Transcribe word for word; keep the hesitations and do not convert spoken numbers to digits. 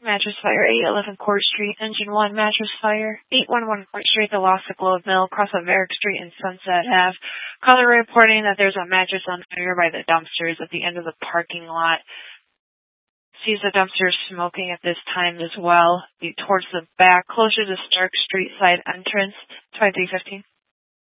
Mattress fire, eight eleven Court Street, Engine one, mattress fire, eight one one Court Street, the Lost Globe Mill, across of Varick Street and Sunset Ave. Caller reporting that there's a mattress on fire by the dumpsters at the end of the parking lot. Sees the dumpsters smoking at this time as well, be towards the back, closer to Stark Street side entrance, twenty-three fifteen.